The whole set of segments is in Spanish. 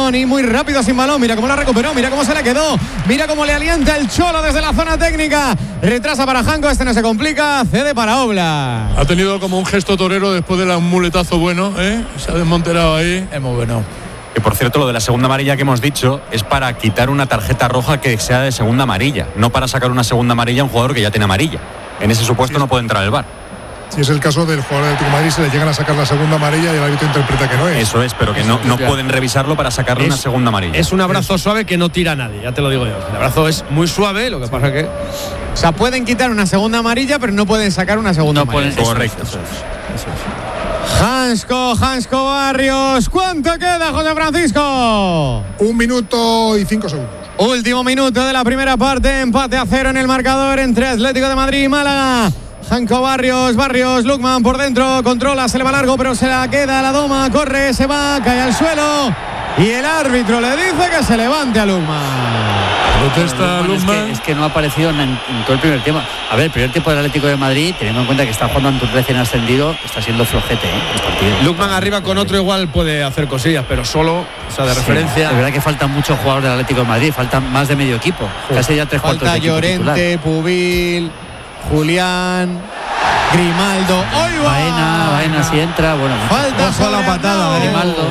Tony, muy rápido sin balón. Mira cómo la recuperó, mira cómo se le quedó. Mira cómo le alienta el Cholo desde la zona técnica. Retrasa para Janko, este no se complica. Cede para Oblak. Ha tenido como un gesto torero después de un muletazo bueno, ¿eh? Se ha desmonterado ahí. Es muy bueno. Que por cierto, lo de la segunda amarilla que hemos dicho es para quitar una tarjeta roja que sea de segunda amarilla, no para sacar una segunda amarilla a un jugador que ya tiene amarilla. En ese supuesto no puede entrar el VAR. Si es el caso del jugador del Atlético de Madrid, se le llegan a sacar la segunda amarilla y el árbitro interpreta que no es. Eso es, pero que no pueden revisarlo para sacarle una segunda amarilla. Es un abrazo suave que no tira a nadie, ya te lo digo yo. El abrazo es muy suave, lo que pasa que... O sea, pueden quitar una segunda amarilla, pero no pueden sacar una segunda amarilla. Correcto. Eso es. Hansko Barrios. ¿Cuánto queda, José Francisco? 1 minuto y 5 segundos. Último minuto de la primera parte. Empate a 0 en el marcador entre Atlético de Madrid y Málaga. Hansko Barrios, Lukman por dentro, controla, se le va largo, pero se la queda, la doma, corre, se va, cae al suelo y el árbitro le dice que se levante a Lukman. Protesta Lukman. Es que no ha aparecido en todo el primer tiempo. A ver, el primer tiempo del Atlético de Madrid, teniendo en cuenta que está jugando ante un recién ascendido, está siendo flojete el partido. Lukman arriba con otro igual puede hacer cosillas, pero solo, o sea, de referencia. De verdad que faltan muchos jugadores del Atlético de Madrid, faltan más de medio equipo, casi ya 3/4 Falta de equipo Llorente, titular. Pubil, Julián, Grimaldo. ¡Hoy va! Baena si entra, bueno. Falta ojo a la patada, Grimaldo.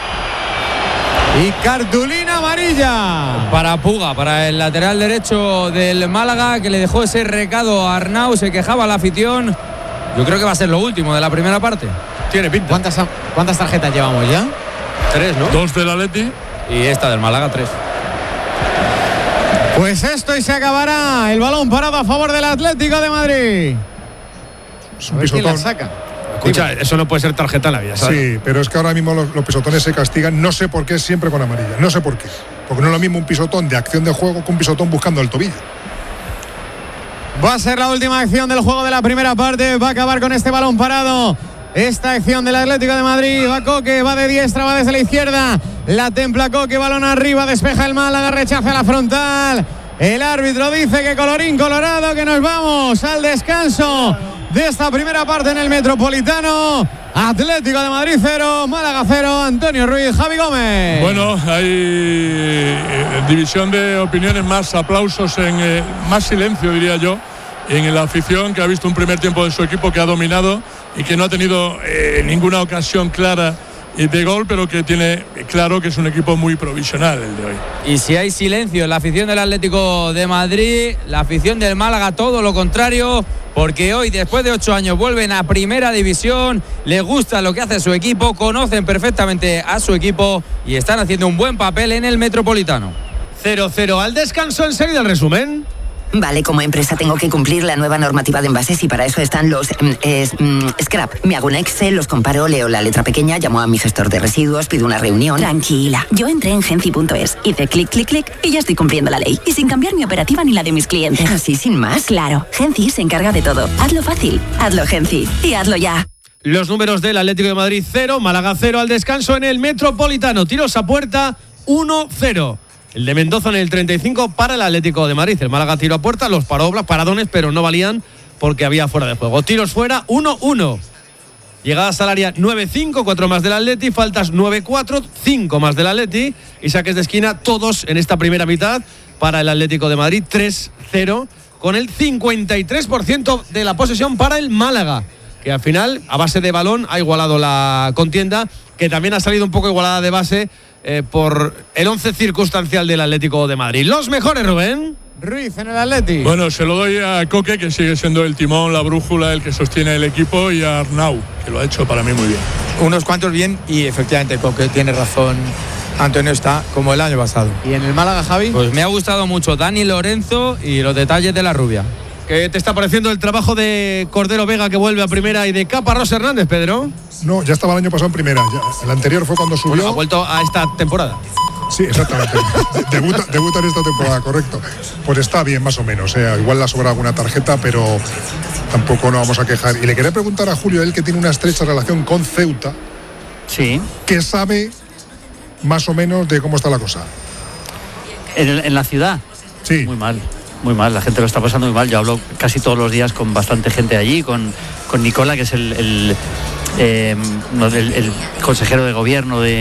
Y cartulina amarilla para Puga, para el lateral derecho del Málaga, que le dejó ese recado a Arnau, se quejaba la afición. Yo creo que va a ser lo último de la primera parte. Tiene pinta. ¿Cuántas tarjetas llevamos ya? 3, ¿no? 2 del Atleti. Y esta del Málaga, 3. Pues esto y se acabará. El balón parado a favor del Atlético de Madrid. Es A un ver quién pisotón. la saca. Escucha, eso no puede ser tarjeta en la vida, ¿sabes? Sí, pero es que ahora mismo los pisotones se castigan, no sé por qué, siempre con amarilla. No sé por qué. Porque no es lo mismo un pisotón de acción de juego que un pisotón buscando el tobillo. Va a ser la última acción del juego de la primera parte. Va a acabar con este balón parado. Esta acción del Atlético de Madrid. Va Coque, va de diestra, va desde la izquierda. La templa Coque, balón arriba, despeja el Málaga, rechaza la frontal. El árbitro dice que colorín colorado, que nos vamos al descanso de esta primera parte en el Metropolitano. Atlético de Madrid 0, Málaga 0, Antonio Ruiz, Javi Gómez. Bueno, hay división de opiniones, más aplausos, más silencio, diría yo, en la afición, que ha visto un primer tiempo de su equipo que ha dominado y que no ha tenido ninguna ocasión clara de gol, pero que tiene claro que es un equipo muy provisional el de hoy. Y si hay silencio en la afición del Atlético de Madrid, la afición del Málaga todo lo contrario, porque hoy, después de 8 años, vuelven a Primera División, les gusta lo que hace su equipo, conocen perfectamente a su equipo y están haciendo un buen papel en el Metropolitano. 0-0 al descanso. Enseguida el resumen. Vale, como empresa tengo que cumplir la nueva normativa de envases y para eso están los scrap. Me hago un Excel, los comparo, leo la letra pequeña, llamo a mi gestor de residuos, pido una reunión. Tranquila, yo entré en Genci.es, hice clic, clic, clic y ya estoy cumpliendo la ley. Y sin cambiar mi operativa ni la de mis clientes. ¿Así sin más? Claro, Genci se encarga de todo. Hazlo fácil, hazlo Genci y hazlo ya. Los números del Atlético de Madrid 0, Málaga 0 al descanso en el Metropolitano. Tiros a puerta 1-0. El de Mendoza en el 35 para el Atlético de Madrid. El Málaga tiró a puerta, los paró Oblak, paradones, pero no valían porque había fuera de juego. Tiros fuera 1-1. Llegadas al área 9-5, 4 más del Atleti, faltas 9-4, 5 más del Atleti y saques de esquina todos en esta primera mitad para el Atlético de Madrid 3-0 con el 53% de la posesión para el Málaga, que al final a base de balón ha igualado la contienda, que también ha salido un poco igualada de base por el 11 circunstancial del Atlético de Madrid. Los mejores, Rubén. Ruiz en el Atleti. Bueno, se lo doy a Coque, que sigue siendo el timón, la brújula, el que sostiene el equipo, y a Arnau, que lo ha hecho para mí muy bien. Unos cuantos bien y efectivamente Coque tiene razón. Antonio está como el año pasado. ¿Y en el Málaga, Javi? Pues me ha gustado mucho Dani Lorenzo y los detalles de la rubia. ¿Qué te está pareciendo el trabajo de Cordero Vega, que vuelve a primera, y de Caparrós Hernández, Pedro? No, ya estaba el año pasado en primera. El anterior fue cuando subió. Bueno, ha vuelto a esta temporada. Sí, exactamente. Debuta en esta temporada, correcto. Pues está bien, más o menos. Igual le ha sobrado alguna tarjeta, pero tampoco nos vamos a quejar. Y le quería preguntar a Julio, él que tiene una estrecha relación con Ceuta. Sí. ¿Qué sabe más o menos de cómo está la cosa? ¿En la ciudad? Sí. Muy mal. Muy mal, la gente lo está pasando muy mal. Yo hablo casi todos los días con bastante gente allí, con Nicola, que es el consejero de gobierno de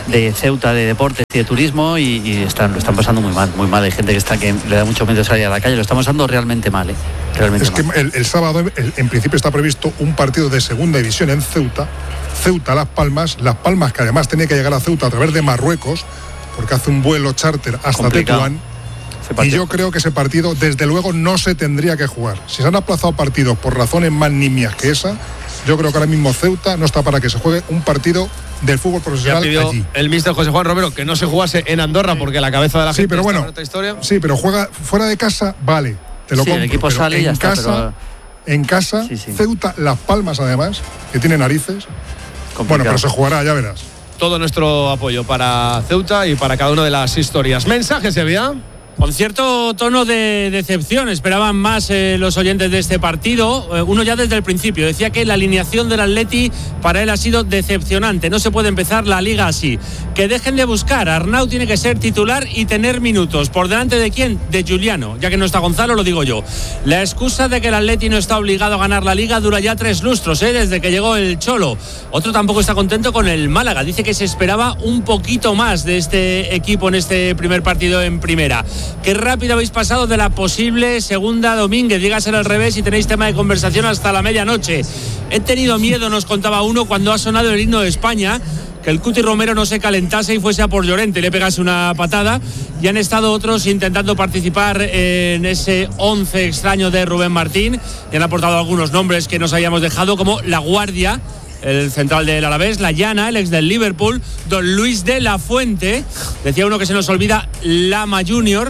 de Ceuta, de deportes y de turismo, y lo están pasando muy mal. Hay gente que le da mucho miedo salir a la calle, lo estamos pasando realmente mal. Es que el sábado en principio está previsto un partido de segunda división en Ceuta, Las Palmas que además tenía que llegar a Ceuta a través de Marruecos, porque hace un vuelo charter hasta Tetuán. Y yo creo que ese partido desde luego no se tendría que jugar. Si se han aplazado partidos por razones más nimias que esa, yo creo que ahora mismo Ceuta no está para que se juegue un partido del fútbol profesional allí. El míster José Juan Romero que no se jugase en Andorra porque la cabeza de la gente pero está en otra historia. Sí, pero juega fuera de casa, vale, te lo compro. El equipo sale y ya está, pero... En casa, sí. Ceuta, Las Palmas además, que tiene narices. Complicado. Bueno, pero se jugará, ya verás. Todo nuestro apoyo para Ceuta y para cada una de las historias. Mensaje, Sevilla. Con cierto tono de decepción, esperaban más los oyentes de este partido. Uno ya desde el principio decía que la alineación del Atleti para él ha sido decepcionante. No se puede empezar la liga así. Que dejen de buscar. Arnau tiene que ser titular y tener minutos. ¿Por delante de quién? De Giuliano. Ya que no está Gonzalo, lo digo yo. La excusa de que el Atleti no está obligado a ganar la liga dura ya 3 lustros, desde que llegó el Cholo. Otro tampoco está contento con el Málaga. Dice que se esperaba un poquito más de este equipo en este primer partido en primera. Qué rápido habéis pasado de la posible segunda Domínguez, dígaselo al revés y tenéis tema de conversación hasta la medianoche. He tenido miedo, nos contaba uno, cuando ha sonado el himno de España, que el Cuti Romero no se calentase y fuese a por Llorente, le pegase una patada. Y han estado otros intentando participar en ese 11 extraño de Rubén Martín, y han aportado algunos nombres que nos habíamos dejado, como La Guardia, el central del Alavés, La Llana, el ex del Liverpool, Don Luis de la Fuente, decía uno que se nos olvida, Lama Junior.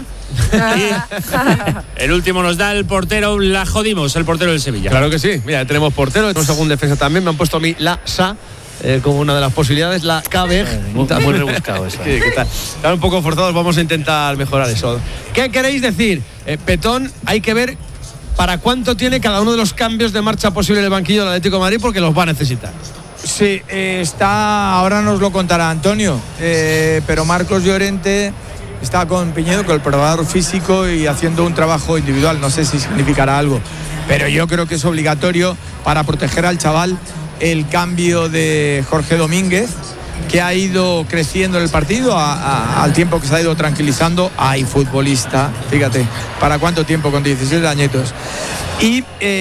Y el último nos da el portero, la jodimos, el portero del Sevilla. Claro que sí, mira, tenemos portero, tenemos algún defensa también, me han puesto a mí la Sa como una de las posibilidades, la Cabej. Muy rebuscado eso. Están un poco forzados, vamos a intentar mejorar eso. ¿Qué queréis decir? Petón, hay que ver para cuánto tiene cada uno de los cambios de marcha posible en el banquillo del Atlético de Madrid, porque los va a necesitar. Sí, ahora nos lo contará Antonio, pero Marcos Llorente está con Piñedo, con el preparador físico, y haciendo un trabajo individual. No sé si significará algo, pero yo creo que es obligatorio para proteger al chaval el cambio de Jorge Domínguez, que ha ido creciendo en el partido al tiempo que se ha ido tranquilizando. Hay futbolista, fíjate, ¿para cuánto tiempo? Con 17 añitos. Y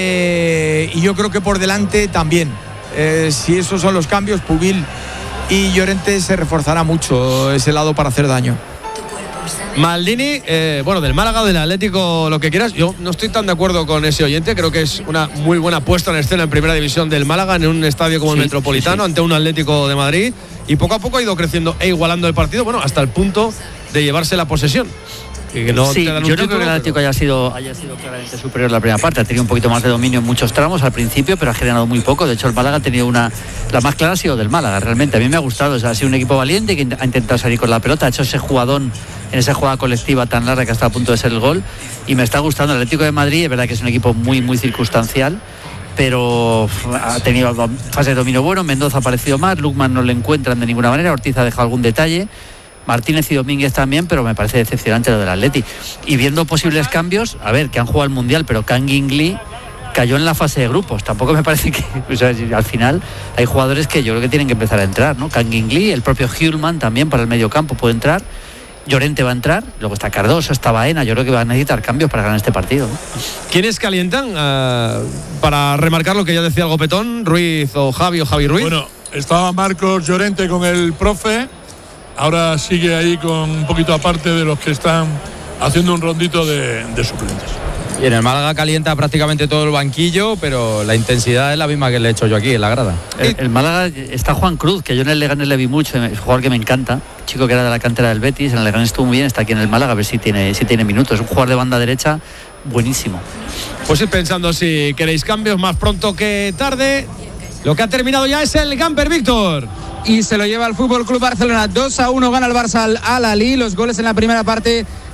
yo creo que por delante también, si esos son los cambios, Pubil y Llorente, se reforzará mucho ese lado para hacer daño. Maldini, del Málaga o del Atlético, lo que quieras. Yo no estoy tan de acuerdo con ese oyente. Creo que es una muy buena puesta en escena en primera división del Málaga, en un estadio como el Metropolitano, ante un Atlético de Madrid, y poco a poco ha ido creciendo e igualando el partido, hasta el punto de llevarse la posesión. Que no yo no creo que el Atlético haya sido claramente superior en la primera parte. Ha tenido un poquito más de dominio en muchos tramos al principio, pero ha generado muy poco. De hecho, el Málaga ha tenido la más clara ha sido del Málaga, realmente. A mí me ha gustado. Ha sido un equipo valiente que ha intentado salir con la pelota, ha hecho ese jugadón en esa jugada colectiva tan larga que está a punto de ser el gol, y me está gustando. El Atlético de Madrid es verdad que es un equipo muy, muy circunstancial, pero ha tenido fase de dominio bueno. Mendoza ha aparecido más, Lukman no le encuentran de ninguna manera, Ortiz ha dejado algún detalle, Martínez y Domínguez también, pero me parece decepcionante lo del Atleti. Y viendo posibles cambios, a ver, que han jugado al Mundial, pero Kangin Lee cayó en la fase de grupos. Tampoco me parece que, al final hay jugadores que yo creo que tienen que empezar a entrar, ¿no? Kangin Lee, el propio Hjulman también para el medio campo puede entrar. Llorente va a entrar, luego está Cardoso, está Baena. Yo creo que va a necesitar cambios para ganar este partido, ¿no? ¿Quiénes calientan? Para remarcar lo que ya decía algo Petón, Ruiz o Javi Ruiz. Bueno, estaba Marcos Llorente con el profe, ahora sigue ahí con un poquito aparte de los que están haciendo un rondito de suplentes. Y en el Málaga calienta prácticamente todo el banquillo, pero la intensidad es la misma que le he hecho yo aquí en la grada. El Málaga está Juan Cruz, que yo en el Leganés le vi mucho, es un jugador que me encanta, chico que era de la cantera del Betis, en el Leganés estuvo muy bien, está aquí en el Málaga, a ver si tiene minutos. Es un jugador de banda derecha buenísimo. Pues ir pensando si queréis cambios más pronto que tarde. Lo que ha terminado ya es el Gamper, Víctor. Y se lo lleva el Fútbol Club Barcelona. 2-1 gana el Barça al Al-Ahly. Los goles en la primera parte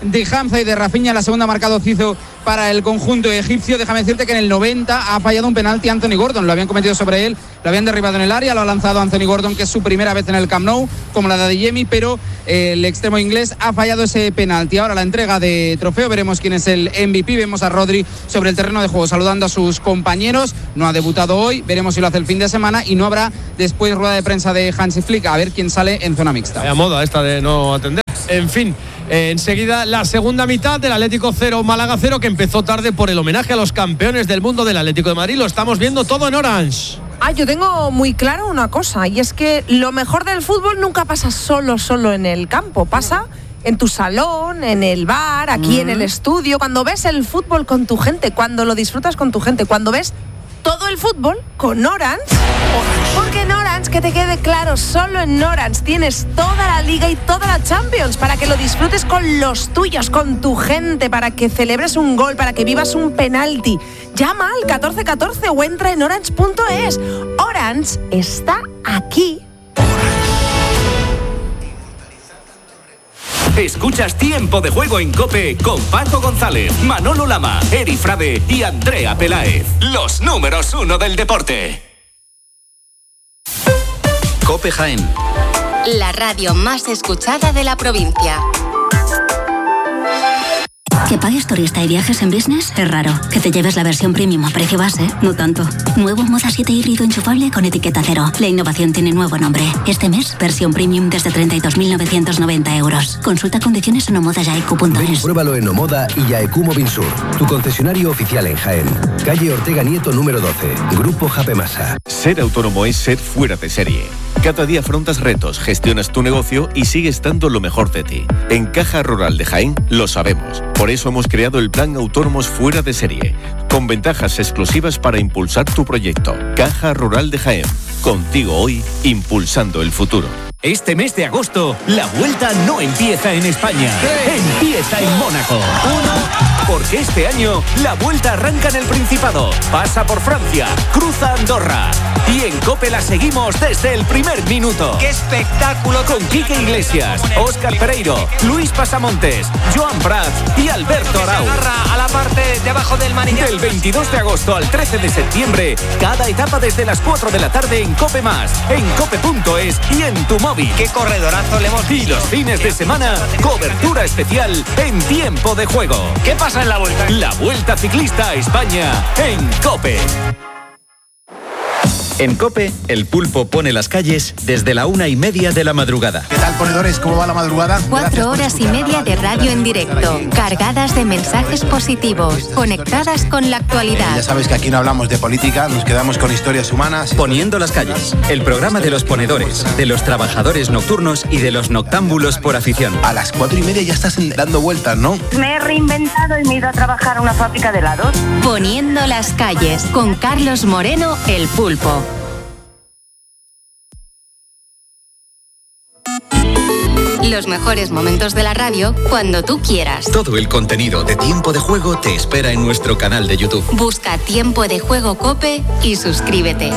de Hamza y de Rafinha. La segunda ha marcado Ciso para el conjunto egipcio. Déjame decirte que en el 90 ha fallado un penalti Anthony Gordon. Lo habían cometido sobre él, lo habían derribado en el área, lo ha lanzado Anthony Gordon, que es su primera vez en el Camp Nou, como la de Adeyemi, pero el extremo inglés ha fallado ese penalti. Ahora la entrega de trofeo, veremos quién es el MVP. Vemos a Rodri sobre el terreno de juego saludando a sus compañeros. No ha debutado hoy, veremos si lo hace el fin de semana, y no habrá después rueda de prensa de Hansi Flick, a ver quién sale en zona mixta. Vaya moda esta de no atender. En fin, enseguida la segunda mitad del Atlético 0, Málaga 0, que empezó tarde por el homenaje a los campeones del mundo del Atlético de Madrid. Lo estamos viendo todo en Orange. Yo tengo muy claro una cosa, y es que lo mejor del fútbol nunca pasa solo en el campo, pasa en tu salón, en el bar, aquí en el estudio, cuando ves el fútbol con tu gente, cuando lo disfrutas con tu gente, cuando ves todo el fútbol con Orange. Porque en Orange, que te quede claro, solo en Orange tienes toda la Liga y toda la Champions para que lo disfrutes con los tuyos, con tu gente, para que celebres un gol, para que vivas un penalti. Llama al 1414 o entra en orange.es. Orange está aquí. Escuchas Tiempo de Juego en COPE con Paco González, Manolo Lama, Eri Frade y Andrea Peláez. Los números 1 del deporte. COPE Jaén. La radio más escuchada de la provincia. Que pagues turista y viajes en business es raro. Que te lleves la versión premium a precio base, no tanto. Nuevo Moda 7 híbrido enchufable con etiqueta cero. La innovación tiene nuevo nombre. Este mes, versión premium desde 32.990 euros. Consulta condiciones en omodayaiq.es. Pruébalo en Omoda y Yaeq Mobinsur, tu concesionario oficial en Jaén. Calle Ortega Nieto número 12. Grupo Japemasa. Ser autónomo es ser fuera de serie. Cada día afrontas retos, gestionas tu negocio y sigues dando lo mejor de ti. En Caja Rural de Jaén lo sabemos. Por eso hemos creado el Plan Autónomos Fuera de Serie, con ventajas exclusivas para impulsar tu proyecto. Caja Rural de Jaén. Contigo hoy, impulsando el futuro. Este mes de agosto, la vuelta no empieza en España, empieza en Mónaco. Porque este año, la vuelta arranca en el Principado, pasa por Francia, cruza Andorra. Y en COPE la seguimos desde el primer minuto. ¡Qué espectáculo! Con Quique Iglesias, Óscar Pereiro, Luis Pasamontes, Joan Prats y Alberto Arau. A la parte de abajo del manillar. Del 22 de agosto al 13 de septiembre, cada etapa desde las 4 de la tarde en COPE+, en cope.es y en tu móvil. ¡Qué corredorazo le hemos visto! Y los fines de semana, cobertura especial en Tiempo de Juego. ¿Qué pasa en la vuelta? La Vuelta Ciclista a España en COPE. En COPE, el pulpo pone las calles desde la 1:30 de la madrugada. ¿Qué tal, ponedores? ¿Cómo va la madrugada? 4 horas y media de radio en directo, cargadas de mensajes positivos, conectadas con la actualidad. Ya sabes que aquí no hablamos de política, nos quedamos con historias humanas. Poniendo las calles, el programa de los ponedores, de los trabajadores nocturnos y de los noctámbulos por afición. A las 4:30 ya estás dando vueltas, ¿no? Me he reinventado y me he ido a trabajar a una fábrica de helados. Poniendo las calles, con Carlos Moreno, el pulpo. Los mejores momentos de la radio cuando tú quieras. Todo el contenido de Tiempo de Juego te espera en nuestro canal de YouTube. Busca Tiempo de Juego COPE y suscríbete.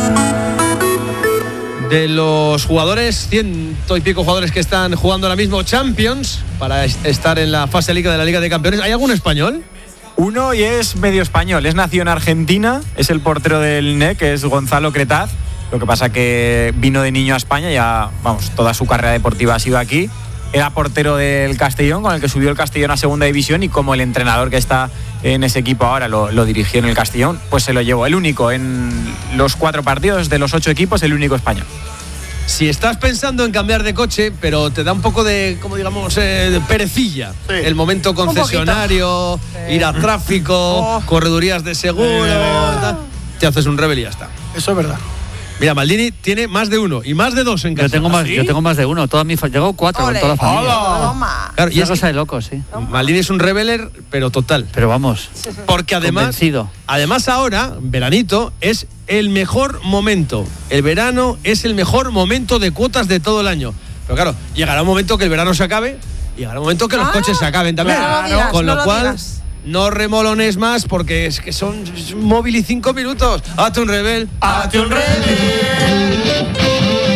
De los jugadores, 100 y pico jugadores que están jugando ahora mismo Champions para estar en la fase Liga de la Liga de Campeones, ¿hay algún español? Uno, y es medio español, es nacido en Argentina, es el portero del NEC, que es Gonzalo Cretaz. Lo que pasa que vino de niño a España, ya, vamos, toda su carrera deportiva ha sido aquí. Era portero del Castellón, con el que subió el Castellón a segunda división, y como el entrenador que está en ese equipo ahora lo dirigió en el Castellón, pues se lo llevó. El único en los 4 partidos de los 8 equipos, el único español. Si estás pensando en cambiar de coche, pero te da un poco de, como digamos, de perecilla, sí, el momento concesionario, ir a tráfico, corredurías de seguro, te haces un Rebel y ya está. Eso es verdad. Mira, Maldini tiene más de uno y más de 2 en casa. Yo tengo más de uno. Tengo 4 en toda la familia. Claro, y es cosa de locos, sí. Maldini es un rebeler, pero total. Pero vamos. Porque además ahora, veranito, es el mejor momento. El verano es el mejor momento de cuotas de todo el año. Pero claro, llegará un momento que el verano se acabe y llegará un momento que los coches se acaben también. Claro, con lo cual, no remolones más, porque es que son móvil y 5 minutos. Hazte un Rebel. ¡Hazte un Rebel! Venga, va.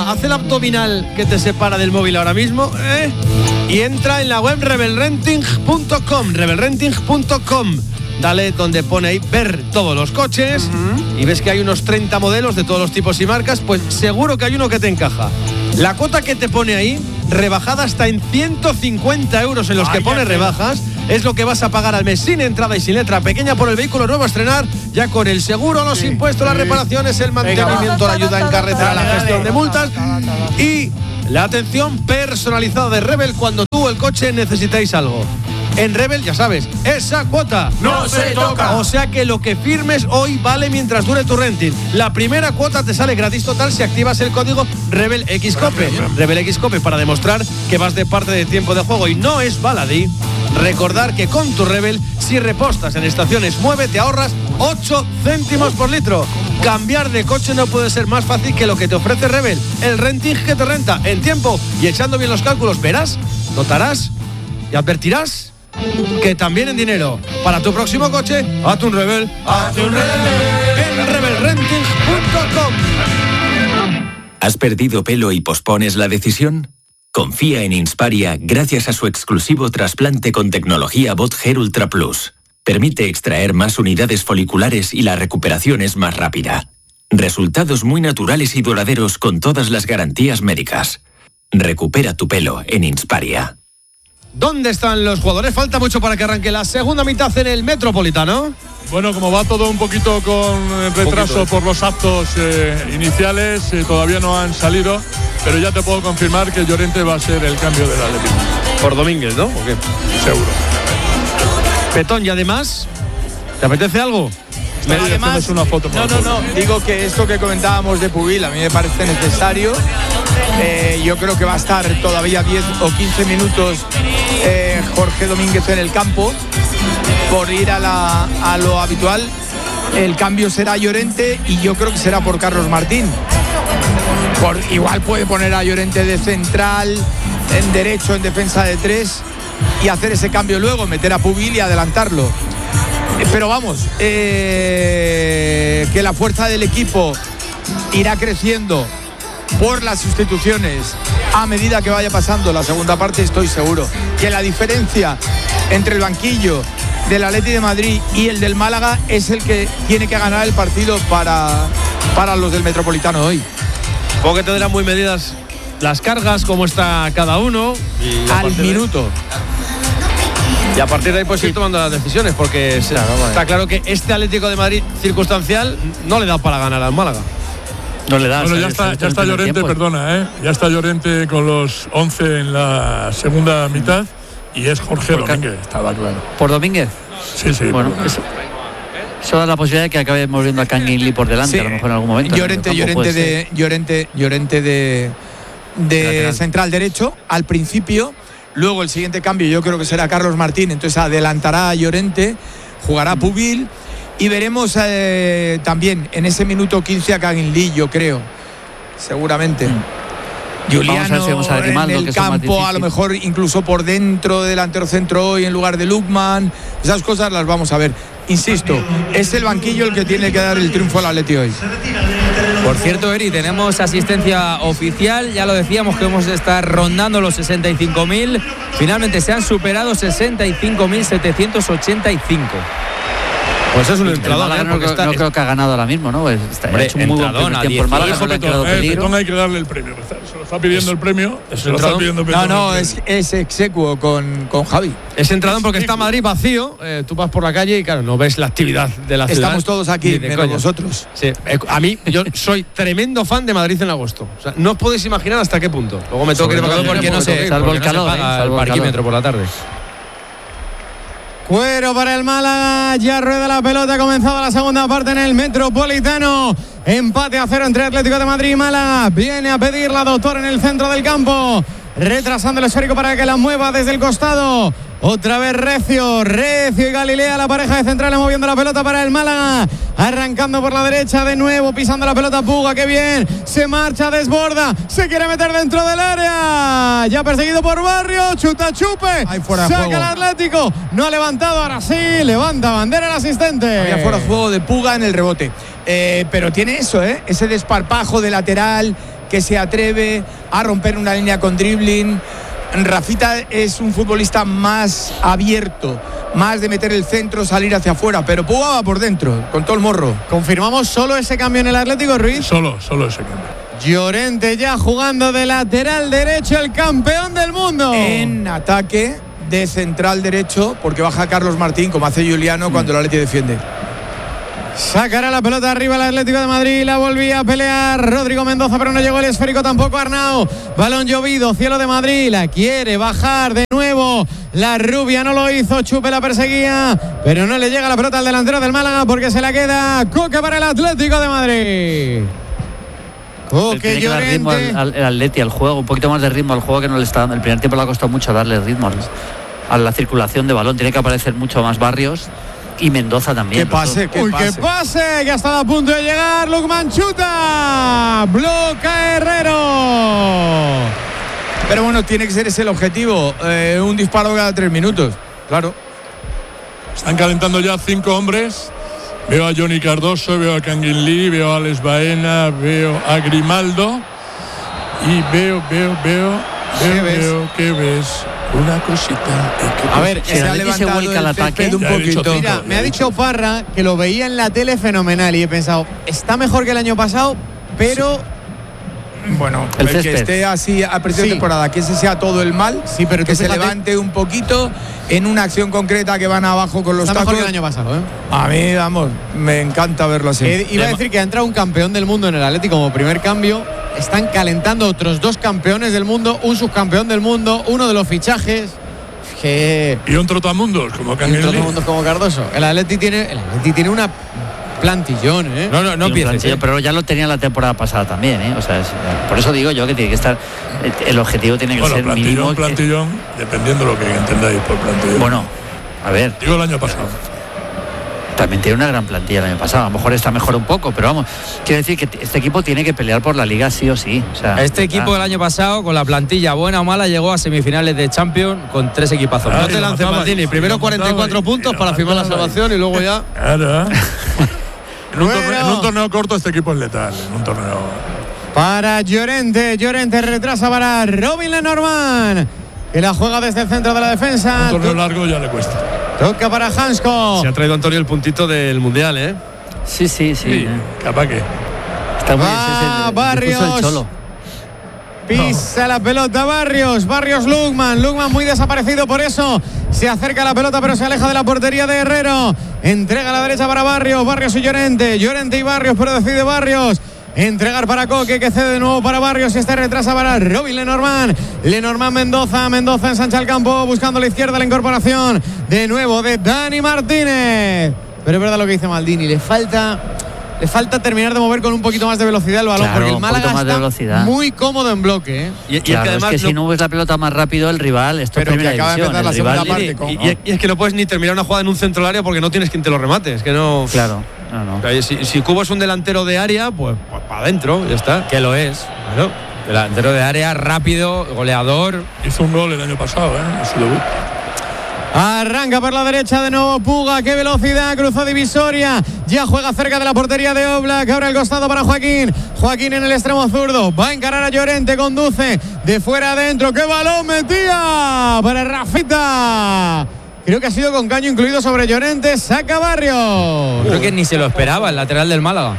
Prueba, haz el abdominal que te separa del móvil ahora mismo, y entra en la web rebelrenting.com, rebelrenting.com. Dale donde pone ahí ver todos los coches y ves que hay unos 30 modelos de todos los tipos y marcas, pues seguro que hay uno que te encaja. La cuota que te pone ahí, rebajada hasta en 150 euros en los que pone rebajas, es lo que vas a pagar al mes sin entrada y sin letra pequeña por el vehículo nuevo a estrenar, ya con el seguro, los impuestos, las reparaciones, el mantenimiento, la ayuda en carretera, la gestión de multas y la atención personalizada de Rebel cuando tú o el coche necesitéis algo. En Rebel, ya sabes, esa cuota no se toca. O sea que lo que firmes hoy vale mientras dure tu renting. La primera cuota te sale gratis total si activas el código RebelXCope. RebelXCope para demostrar que vas de parte de tiempo de juego y no es baladí. Recordar que con tu Rebel, si repostas en estaciones Mueve, te ahorras 8 céntimos por litro. Cambiar de coche no puede ser más fácil que lo que te ofrece Rebel. El renting que te renta en tiempo y echando bien los cálculos, verás, notarás y advertirás que también en dinero. Para tu próximo coche, hazte un Rebel. Hazte un Rebel en rebelrenting.com. ¿Has perdido pelo y pospones la decisión? Confía en Insparia gracias a su exclusivo trasplante con tecnología Bot Hair Ultra Plus. Permite extraer más unidades foliculares y la recuperación es más rápida. Resultados muy naturales y duraderos con todas las garantías médicas. Recupera tu pelo en Insparia. ¿Dónde están los jugadores? Falta mucho para que arranque la segunda mitad en el Metropolitano. Bueno, como va todo un poquito con retraso por los actos iniciales, todavía no han salido, pero ya te puedo confirmar que Llorente va a ser el cambio del Atlético. Por Domínguez, ¿no? ¿O qué? Seguro. Petón, y además, ¿te apetece algo? Además, una foto no, digo que esto que comentábamos de Pubil a mí me parece necesario. Yo creo que va a estar todavía 10 o 15 minutos Jorge Domínguez en el campo por ir a lo habitual. El cambio será Llorente y yo creo que será por Carlos Martín. Igual puede poner a Llorente de central, en derecho, en defensa de 3 y hacer ese cambio luego, meter a Pubil y adelantarlo. Pero vamos, que la fuerza del equipo irá creciendo por las sustituciones a medida que vaya pasando la segunda parte, estoy seguro. Que la diferencia entre el banquillo del Atleti de Madrid y el del Málaga es el que tiene que ganar el partido para los del Metropolitano hoy. Supongo que tendrán muy medidas las cargas, cómo está cada uno. Y al minuto. Y a partir de ahí pues ir tomando las decisiones, porque está claro que este Atlético de Madrid circunstancial no le da para ganar al Málaga. No le da. Bueno, ya está Llorente, perdona, ya está Llorente con los 11 en la segunda mitad y es Jorge Domínguez, estaba claro. ¿Por Domínguez? Sí. Bueno, eso da la posibilidad de que acabemos viendo a Canguilí por delante, a lo mejor en algún momento. Llorente de central derecho al principio. Luego el siguiente cambio yo creo que será Carlos Martín, entonces adelantará a Llorente, jugará Pubil y veremos también en ese minuto 15 a Canguilí, yo creo, seguramente. Juliano en el campo, a lo mejor incluso por dentro, delantero centro hoy en lugar de Lukman, esas cosas las vamos a ver. Insisto, es el banquillo el que tiene que dar el triunfo al Atleti hoy. Por cierto, Eri, tenemos asistencia oficial, ya lo decíamos que vamos a estar rondando los 65.000, finalmente se han superado 65.785. Pues es un entradón, no creo que ha ganado ahora mismo, ¿no? Está hecho un muy buen primer tiempo el Málaga, no le ha quedado peligro. Hay que darle el premio, se lo está pidiendo el premio. Es execuo con Javi. Es entradón porque está Madrid vacío, tú vas por la calle y claro, no ves la actividad de la ciudad. Estamos todos aquí, menos vosotros. Sí, a mí, yo soy tremendo fan de Madrid en agosto. O sea, no os podéis imaginar hasta qué punto. Luego me tengo que ir de vacaciones porque no sé, salvo el calor, al parquímetro por la tarde. Cuero para el Málaga, ya rueda la pelota, ha comenzado la segunda parte en el Metropolitano. Empate a 0 entre Atlético de Madrid y Málaga. Viene a pedir la Doctor en el centro del campo, retrasando el esférico para que la mueva desde el costado. Otra vez Recio y Galilea, la pareja de centrales moviendo la pelota para el Málaga. Arrancando por la derecha de nuevo, pisando la pelota Puga, qué bien. Se marcha, desborda, se quiere meter dentro del área. Ya perseguido por Barrio, chuta chupe. Saca el Atlético, no ha levantado, ahora sí, levanta bandera el asistente. Había fuera de juego de Puga en el rebote. Pero tiene eso, ese desparpajo de lateral que se atreve a romper una línea con dribbling. Rafita es un futbolista más abierto, más de meter el centro, salir hacia afuera, pero Pogba va por dentro, con todo el morro. ¿Confirmamos solo ese cambio en el Atlético, Ruiz? Solo ese cambio. Llorente ya jugando de lateral derecho, el campeón del mundo. En ataque de central derecho, porque baja Carlos Martín, como hace Juliano cuando el Atleti defiende. Sacará la pelota arriba el Atlético de Madrid, la volvía a pelear Rodrigo Mendoza, pero no llegó el esférico tampoco Arnau. Balón llovido, cielo de Madrid, la quiere bajar de nuevo. La rubia no lo hizo, Chupe la perseguía, pero no le llega la pelota al delantero del Málaga porque se la queda Coque para el Atlético de Madrid. Coque, Llorente. Al Atleti, al juego, un poquito más de ritmo al juego que no le está dando. El primer tiempo le ha costado mucho darle ritmo a la circulación de balón. Tiene que aparecer mucho más Barrios. Y Mendoza también. ¡Qué pase! ¡Qué pase! Que ha estado a punto de llegar. Lukman chuta. Bloca Herrero. Pero bueno, tiene que ser ese el objetivo. Un disparo cada 3 minutos. Claro. Están calentando ya 5 hombres. Veo a Johnny Cardoso, veo a Kangin Lee, veo a Alex Baena, veo a Grimaldo. Y veo. ¿Qué ves? Una cosita. A ver, se ha levantado el ataque un poquito. Mira, me ha dicho Parra que lo veía en la tele fenomenal y he pensado, está mejor que el año pasado, pero sí. Bueno, el que esté así a principio de temporada, que ese sea todo el mal, sí, pero que se levante un poquito en una acción concreta que van abajo con los tacos. Está mejor que el año pasado, ¿eh? A mí, vamos, me encanta verlo así. Iba a decir que ha entrado un campeón del mundo en el Atlético como primer cambio. Están calentando otros 2 campeones del mundo, un subcampeón del mundo, uno de los fichajes. Y un trotamundos como Kangin Lee. Un trotamundos como Cardoso. El Atleti tiene una plantillón, ¿eh? No empieza. Pero ya lo tenía la temporada pasada también, ¿eh? O sea, por eso digo yo que tiene que estar. El objetivo tiene que ser mínimo. Plantillón, dependiendo de lo que entendáis por plantillón. Bueno, a ver. Digo el año pasado. También tiene una gran plantilla el año pasado. A lo mejor está mejor un poco, pero vamos, quiero decir que este equipo tiene que pelear por la Liga sí o sí. O sea, este equipo del año pasado, con la plantilla buena o mala, llegó a semifinales de Champions con 3 equipazos. No te lances, Martini. Primero 44 puntos para firmar la salvación y luego ya. Claro. En un torneo corto este equipo es letal. En un torneo. Para Llorente retrasa para Robin Lenormand, que la juega desde el centro de la defensa. Un torneo largo ya le cuesta. Toca para Hansko. Se ha traído Antonio el puntito del Mundial, ¿eh? Sí. Capaz que. Está muy Barrios. Pisa la pelota Barrios Lukman muy desaparecido, por eso se acerca a la pelota pero se aleja de la portería de Herrero. Entrega a la derecha para Barrios y Llorente y Barrios, pero decide Barrios entregar para Coque, que cede de nuevo para Barrios y retrasa para Robin Lenormand Mendoza ensancha el campo buscando a la izquierda la incorporación de nuevo de Dani Martínez, pero es verdad lo que dice Maldini, le falta terminar de mover con un poquito más de velocidad el balón, porque el Málaga está muy cómodo en bloque, ¿eh? Y claro, es que además si no mueves la pelota más rápido el rival, esto pero es primera que acaba división, de empezar la segunda parte y es que no puedes ni terminar una jugada en un centro del área porque no tienes quien te lo remate, es que no. Claro. No. Si Cubo es un delantero de área, pues para adentro, ya está. Que lo es. Bueno, delantero de área, rápido, goleador. Hizo un gol el año pasado, en su debut. Arranca por la derecha de nuevo Puga, qué velocidad, cruzó divisoria, ya juega cerca de la portería de Oblak, abre el costado para Joaquín en el extremo zurdo, va a encarar a Llorente, conduce de fuera adentro, qué balón metía para Rafita, creo que ha sido con caño incluido sobre Llorente, saca Barrios. Creo que ni se lo esperaba el lateral del Málaga.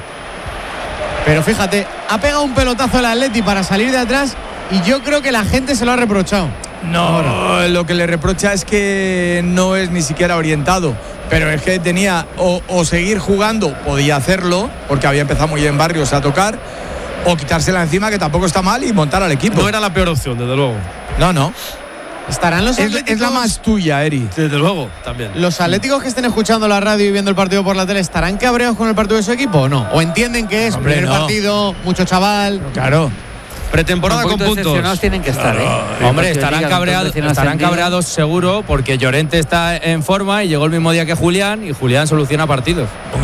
Pero fíjate, ha pegado un pelotazo el Atleti para salir de atrás y yo creo que la gente se lo ha reprochado. No, lo que le reprocha es que no es ni siquiera orientado, pero es que tenía o seguir jugando, podía hacerlo, porque había empezado muy bien Barrios a tocar, o quitársela encima, que tampoco está mal, y montar al equipo. No era la peor opción, desde luego. No. ¿Estarán los atléticos? Es la más tuya, Eri. Desde luego, también. ¿Los atléticos que estén escuchando la radio y viendo el partido por la tele estarán cabreados con el partido de su equipo o no? ¿O entienden que es primer partido, mucho chaval? Claro. Pretemporada con puntos. Tienen que estar, Hombre, estarán cabreados seguro, porque Llorente está en forma y llegó el mismo día que Julián, y Julián soluciona partidos. Con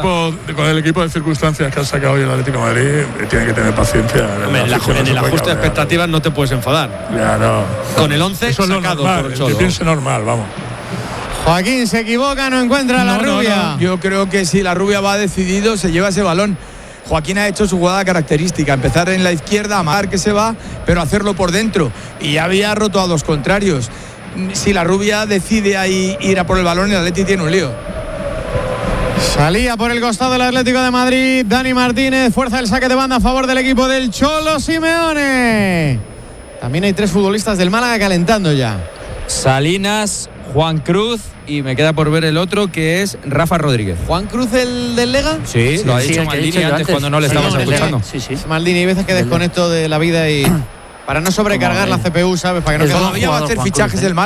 el equipo de circunstancias que ha sacado hoy el Atlético de Madrid, tiene que tener paciencia. En el ajuste de expectativas no te puedes enfadar. Ya no. Con el 11 eso sacado es normal, por el Cholo. Que piense normal, vamos. Joaquín se equivoca, no encuentra a la rubia. No. Yo creo que si la rubia va decidido, se lleva ese balón. Joaquín ha hecho su jugada característica, empezar en la izquierda, amagar que se va, pero hacerlo por dentro. Y ya había roto a dos contrarios. Si la rubia decide ahí ir a por el balón, el Atleti tiene un lío. Salía por el costado del Atlético de Madrid Dani Martínez, fuerza el saque de banda a favor del equipo del Cholo Simeone. También hay 3 futbolistas del Málaga calentando ya. Salinas, Juan Cruz y me queda por ver el otro que es Rafa Rodríguez. ¿Juan Cruz el del Lega? Sí, lo ha dicho Maldini antes cuando no le estábamos escuchando. Maldini, hay veces que desconecto de la vida y para no sobrecargar la CPU, ¿sabes? Para que no quede todavía va a hacer fichajes el Málaga.